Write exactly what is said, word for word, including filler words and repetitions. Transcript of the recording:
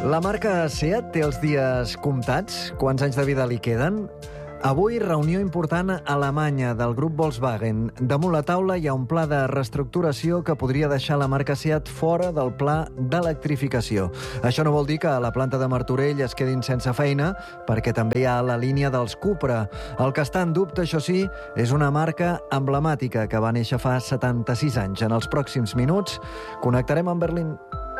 La marca SEAT té els dies comptats? Quants anys de vida li queden? Avui, reunió important a Alemanya del grup Volkswagen. Damunt la taula hi ha un pla de reestructuració que podria deixar la marca SEAT fora del pla d'electrificació. Això no vol dir que a la planta de Martorell es quedin sense feina, perquè també hi ha la línia dels Cupra. El que està en dubte, això sí, és una marca emblemàtica que va néixer fa setanta-sis anys. En els pròxims minuts connectarem amb Berlín.